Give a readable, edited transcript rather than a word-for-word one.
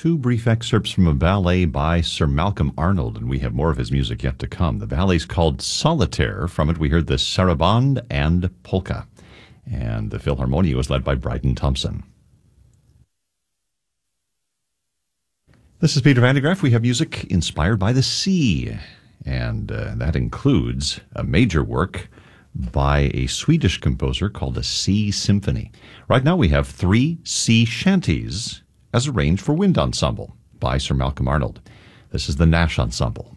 two brief excerpts from a ballet by Sir Malcolm Arnold, and we have more of his music yet to come. The ballet's called Solitaire. From it, we heard the Sarabande and Polka. And the Philharmonia was led by Bryden Thompson. This is Peter Van de Graaff. We have music inspired by the sea, and that includes a major work by a Swedish composer called the Sea Symphony. Right now we have 3 sea shanties as arranged for wind ensemble by Sir Malcolm Arnold. This is the Nash Ensemble.